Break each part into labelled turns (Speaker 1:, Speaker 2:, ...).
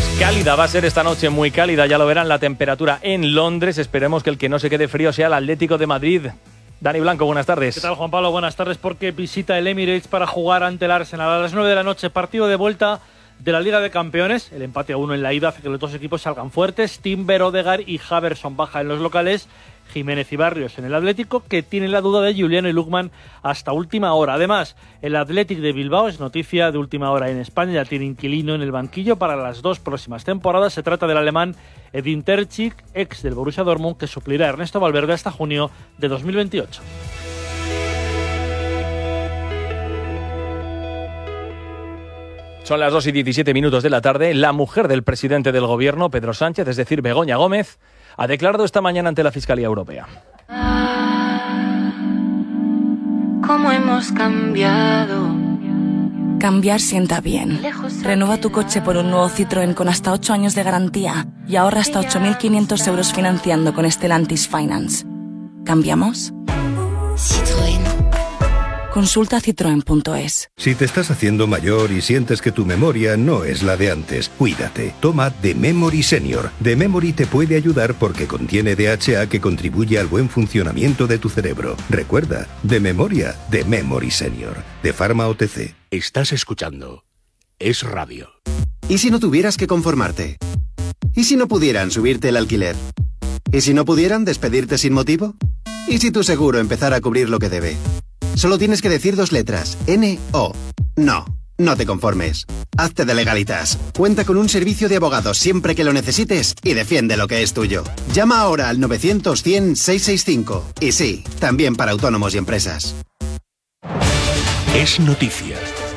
Speaker 1: Cálida va a ser esta noche, muy cálida, ya lo verán, la temperatura en Londres. Esperemos que el que no se quede frío sea el Atlético de Madrid. Dani Blanco, buenas tardes.
Speaker 2: ¿Qué tal, Juan Pablo? Buenas tardes, porque visita el Emirates para jugar ante el Arsenal a las 9 de la noche, partido de vuelta de la Liga de Campeones. El empate a 1 en la ida hace que los dos equipos salgan fuertes. Timber, Odegaard y Haverson baja en los locales. Jiménez y Barrios en el Atlético, que tiene la duda de Juliano y Lukman hasta última hora. Además, el Athletic de Bilbao es noticia de última hora en España, ya tiene inquilino en el banquillo para las 2 próximas temporadas. Se trata del alemán Edin Terzic, ex del Borussia Dortmund, que suplirá a Ernesto Valverde hasta junio de 2028.
Speaker 1: Son las 2:17 de la tarde. La mujer del presidente del gobierno, Pedro Sánchez, es decir, Begoña Gómez, ha declarado esta mañana ante la Fiscalía Europea.
Speaker 3: ¿Cómo hemos cambiado?
Speaker 4: Cambiar sienta bien. Renueva tu coche por un nuevo Citroën con hasta 8 años de garantía y ahorra hasta 8.500 euros financiando con Stellantis Finance. ¿Cambiamos?
Speaker 3: Citroën.
Speaker 4: Consulta citroen.es.
Speaker 5: Si te estás haciendo mayor y sientes que tu memoria no es la de antes, cuídate. Toma The Memory Senior. The Memory te puede ayudar porque contiene DHA que contribuye al buen funcionamiento de tu cerebro. Recuerda, de memoria, The Memory Senior. De Pharma OTC.
Speaker 6: Estás escuchando Es Radio.
Speaker 7: ¿Y si no tuvieras que conformarte? ¿Y si no pudieran subirte el alquiler? ¿Y si no pudieran despedirte sin motivo? ¿Y si tu seguro empezara a cubrir lo que debe? Solo tienes que decir 2 letras, N-O. No, no te conformes. Hazte de Legalitas. Cuenta con un servicio de abogados siempre que lo necesites y defiende lo que es tuyo. Llama ahora al 900-100-665. Y sí, también para autónomos y empresas.
Speaker 6: Es noticia.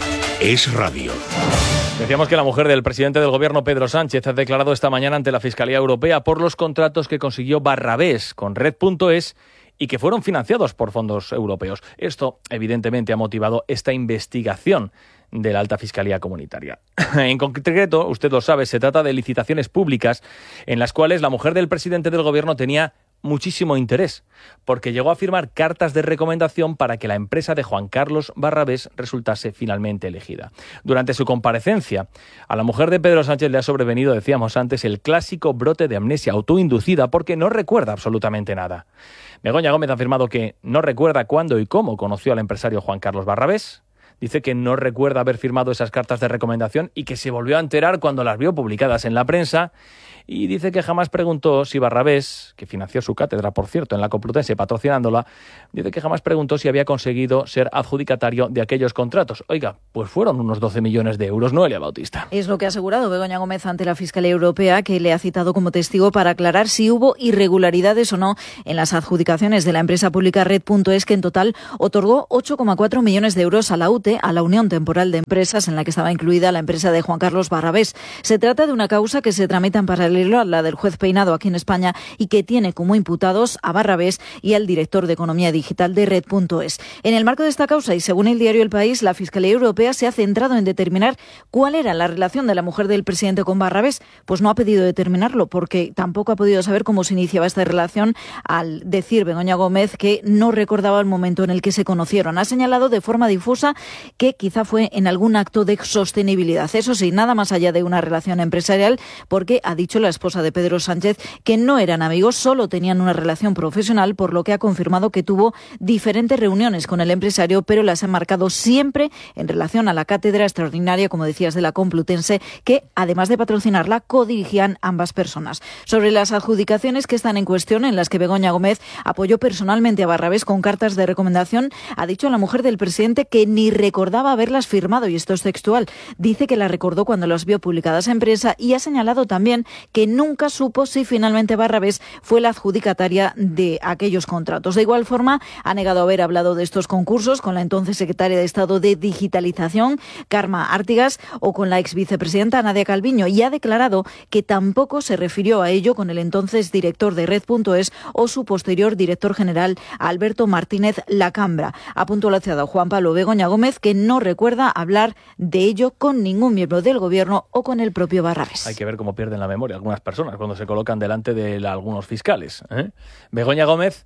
Speaker 6: Es radio.
Speaker 1: Decíamos que la mujer del presidente del gobierno, Pedro Sánchez, ha declarado esta mañana ante la Fiscalía Europea por los contratos que consiguió Barrabés con Red.es y que fueron financiados por fondos europeos. Esto, evidentemente, ha motivado esta investigación de la Alta Fiscalía Comunitaria. En concreto, usted lo sabe, se trata de licitaciones públicas en las cuales la mujer del presidente del gobierno tenía muchísimo interés, porque llegó a firmar cartas de recomendación para que la empresa de Juan Carlos Barrabés resultase finalmente elegida. Durante su comparecencia, a la mujer de Pedro Sánchez le ha sobrevenido, decíamos antes, el clásico brote de amnesia autoinducida porque no recuerda absolutamente nada. Begoña Gómez ha afirmado que no recuerda cuándo y cómo conoció al empresario Juan Carlos Barrabés. Dice que no recuerda haber firmado esas cartas de recomendación y que se volvió a enterar cuando las vio publicadas en la prensa. Y dice que jamás preguntó si Barrabés, que financió su cátedra, por cierto, en la Complutense patrocinándola, dice que jamás preguntó si había conseguido ser adjudicatario de aquellos contratos. Oiga, pues fueron unos 12 millones de euros, Noelia Bautista.
Speaker 8: Es lo que ha asegurado Begoña Gómez ante la Fiscalía Europea, que le ha citado como testigo para aclarar si hubo irregularidades o no en las adjudicaciones de la empresa pública Red.es, que en total otorgó 8,4 millones de euros a la UTE, a la Unión Temporal de Empresas, en la que estaba incluida la empresa de Juan Carlos Barrabés. Se trata de una causa que se tramita en paralelo a la del juez Peinado aquí en España y que tiene como imputados a Barrabés y al director de Economía Digital de Red.es. En el marco de esta causa y según el diario El País, la Fiscalía Europea se ha centrado en determinar cuál era la relación de la mujer del presidente con Barrabés. Pues no ha pedido determinarlo porque tampoco ha podido saber cómo se iniciaba esta relación, al decir Begoña Gómez que no recordaba el momento en el que se conocieron. Ha señalado de forma difusa que quizá fue en algún acto de sostenibilidad. Eso sí, nada más allá de una relación empresarial, porque ha dicho la esposa de Pedro Sánchez que no eran amigos, solo tenían una relación profesional, por lo que ha confirmado que tuvo diferentes reuniones con el empresario, pero las ha marcado siempre en relación a la cátedra extraordinaria, como decías, de la Complutense, que además de patrocinarla, codirigían ambas personas. Sobre las adjudicaciones que están en cuestión, en las que Begoña Gómez apoyó personalmente a Barrabés con cartas de recomendación, ha dicho a la mujer del presidente que ni recordaba haberlas firmado, y esto es textual. Dice que las recordó cuando las vio publicadas en prensa y ha señalado también que nunca supo si finalmente Barrabés fue la adjudicataria de aquellos contratos. De igual forma, ha negado haber hablado de estos concursos con la entonces secretaria de Estado de Digitalización, Carme Artigas, o con la ex vicepresidenta Nadia Calviño, y ha declarado que tampoco se refirió a ello con el entonces director de Red.es o su posterior director general, Alberto Martínez Lacambra. Ha puntualizado Juan Pablo Begoña Gómez que no recuerda hablar de ello con ningún miembro del gobierno o con el propio Barrabés.
Speaker 1: Hay que ver cómo pierden la memoria algunas personas cuando se colocan delante de algunos fiscales, ¿eh? Begoña Gómez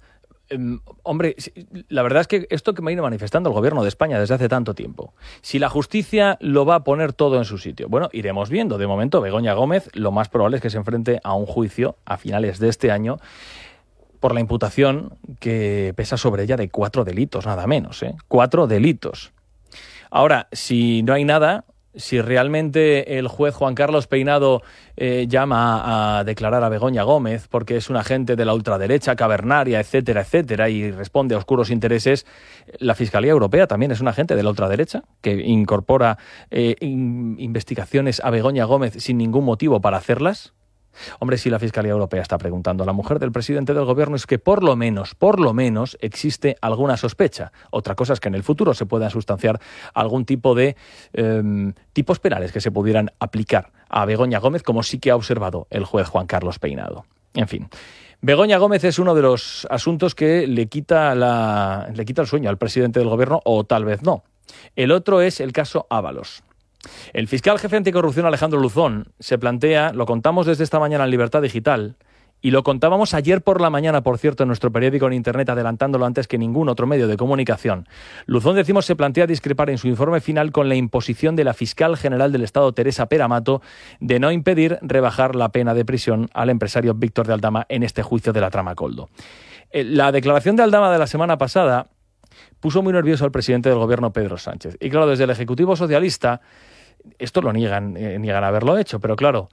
Speaker 1: Hombre, la verdad es que esto que me viene manifestando el gobierno de España desde hace tanto tiempo, si la justicia lo va a poner todo en su sitio, bueno, iremos viendo. De momento, Begoña Gómez lo más probable es que se enfrente a un juicio a finales de este año por la imputación que pesa sobre ella de 4 delitos, nada menos, 4 delitos. Ahora, si no hay nada, si realmente el juez Juan Carlos Peinado llama a declarar a Begoña Gómez porque es un agente de la ultraderecha cavernaria, etcétera, etcétera, y responde a oscuros intereses, la Fiscalía Europea también es un agente de la ultraderecha que incorpora investigaciones a Begoña Gómez sin ningún motivo para hacerlas. Hombre, si la Fiscalía Europea está preguntando a la mujer del presidente del gobierno es que por lo menos existe alguna sospecha. Otra cosa es que en el futuro se puedan sustanciar algún tipo de tipos penales que se pudieran aplicar a Begoña Gómez, como sí que ha observado el juez Juan Carlos Peinado. En fin, Begoña Gómez es uno de los asuntos que le quita el sueño al presidente del gobierno, o tal vez no. El otro es el caso Ábalos. El fiscal jefe anticorrupción Alejandro Luzón se plantea, lo contamos desde esta mañana en Libertad Digital, y lo contábamos ayer por la mañana, por cierto, en nuestro periódico en Internet, adelantándolo antes que ningún otro medio de comunicación. Luzón, decimos, se plantea discrepar en su informe final con la imposición de la fiscal general del Estado, Teresa Peramato, de no impedir rebajar la pena de prisión al empresario Víctor de Aldama en este juicio de la trama Koldo. La declaración de Aldama de la semana pasada puso muy nervioso al presidente del gobierno, Pedro Sánchez. Y claro, desde el Ejecutivo Socialista, esto lo niegan haberlo hecho, pero claro,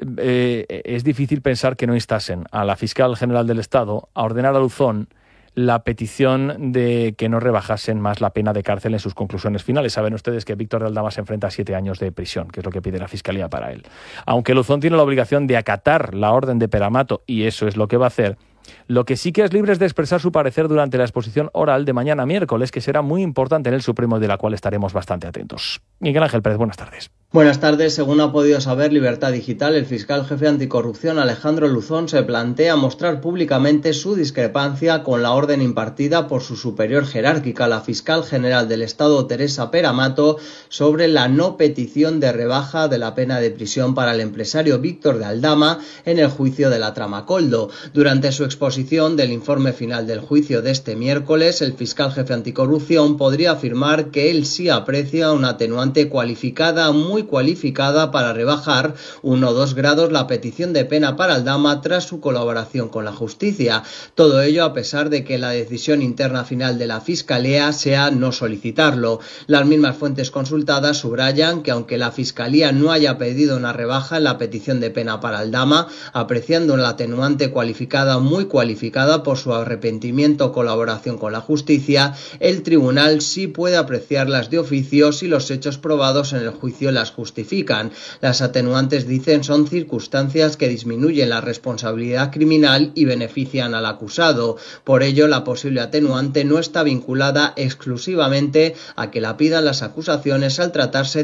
Speaker 1: es difícil pensar que no instasen a la fiscal general del Estado a ordenar a Luzón la petición de que no rebajasen más la pena de cárcel en sus conclusiones finales. Saben ustedes que Víctor de Aldama se enfrenta a 7 años de prisión, que es lo que pide la Fiscalía para él. Aunque Luzón tiene la obligación de acatar la orden de Peramato, y eso es lo que va a hacer, lo que sí que es libre es de expresar su parecer durante la exposición oral de mañana miércoles, que será muy importante en el Supremo y de la cual estaremos bastante atentos. Miguel Ángel Pérez, buenas tardes.
Speaker 9: Buenas tardes. Según ha podido saber Libertad Digital, el fiscal jefe anticorrupción Alejandro Luzón se plantea mostrar públicamente su discrepancia con la orden impartida por su superior jerárquica, la fiscal general del Estado, Teresa Peramato, sobre la no petición de rebaja de la pena de prisión para el empresario Víctor de Aldama en el juicio de la trama Koldo. Durante su exposición del informe final del juicio de este miércoles, el fiscal jefe anticorrupción podría afirmar que él sí aprecia una atenuante muy cualificada para rebajar 1 o 2 grados la petición de pena para Aldama tras su colaboración con la justicia. Todo ello a pesar de que la decisión interna final de la Fiscalía sea no solicitarlo. Las mismas fuentes consultadas subrayan que aunque la Fiscalía no haya pedido una rebaja en la petición de pena para Aldama, apreciando la atenuante muy cualificada por su arrepentimiento o colaboración con la justicia, el tribunal sí puede apreciarlas de oficio si los hechos probados en el juicio las justifican. Las atenuantes, dicen, son circunstancias que disminuyen la responsabilidad criminal y benefician al acusado. Por ello, la posible atenuante no está vinculada exclusivamente a que la pidan las acusaciones al tratarse